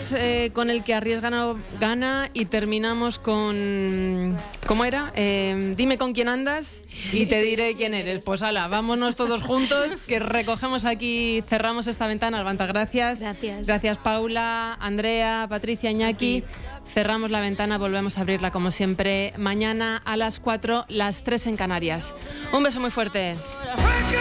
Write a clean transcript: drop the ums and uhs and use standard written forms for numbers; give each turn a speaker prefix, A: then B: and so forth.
A: con el que arriesga no gana y terminamos con... ¿Cómo era? Dime con quién andas y te diré quién eres. Pues ala, vámonos todos juntos, que recogemos aquí, cerramos esta ventana. Levanta, gracias. Gracias, Paula, Andrea, Patricia, Iñaki. Cerramos la ventana, volvemos a abrirla como siempre mañana a las 4, las 3 en Canarias. Un beso muy fuerte.